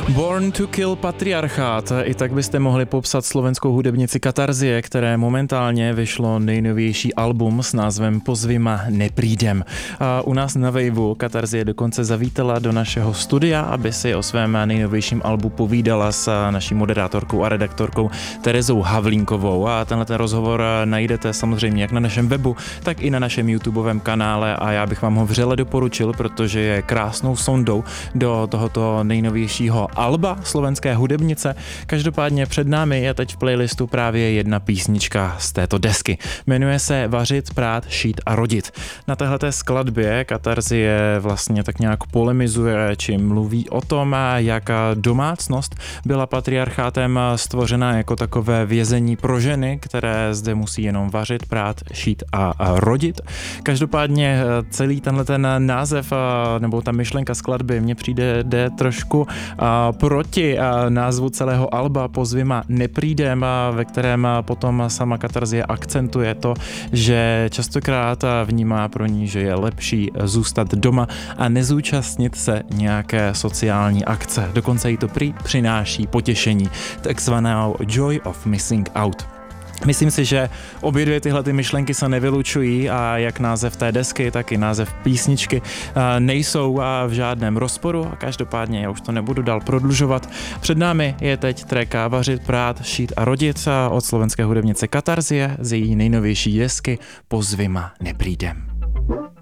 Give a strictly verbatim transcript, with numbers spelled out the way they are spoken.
Born to Kill Patriarchát, i tak byste mohli popsat slovenskou hudebnici Katarzie, které momentálně vyšlo nejnovější album s názvem Pozvi ma neprídem. A u nás na Waveu Katarzie dokonce zavítala do našeho studia, aby si o svém nejnovějším albu povídala s naší moderátorkou a redaktorkou Terezou Havlínkovou. A tenhle ten rozhovor najdete samozřejmě jak na našem webu, tak i na našem YouTubeovém kanále a já bych vám ho vřele doporučil, protože je krásnou sondou do tohoto nejnovějšího alba slovenské hudebnice. Každopádně před námi je teď v playlistu právě jedna písnička z této desky. Jmenuje se Vařit, prát, šít a rodit. Na téhleté skladbě Katarzie vlastně tak nějak polemizuje, či mluví o tom, jak domácnost byla patriarchátem stvořena jako takové vězení pro ženy, které zde musí jenom vařit, prát, šít a rodit. Každopádně celý tenhle ten název nebo ta myšlenka skladby mně přijde jde trošku proti názvu celého alba Pozvi ma neprídem, ve kterém potom sama Katarzie akcentuje to, že častokrát vnímá pro ní, že je lepší zůstat doma a nezúčastnit se nějaké sociální akce. Dokonce jí to prý přináší potěšení, takzvanou joy of missing out. Myslím si, že obě dvě tyhle ty myšlenky se nevylučují a jak název té desky, tak i název písničky nejsou v žádném rozporu a každopádně já už to nebudu dál prodlužovat. Před námi je teď track Vařit, prát, šít a rodit od slovenské hudebnice Katarzie z její nejnovější desky Pozvi ma neprídem.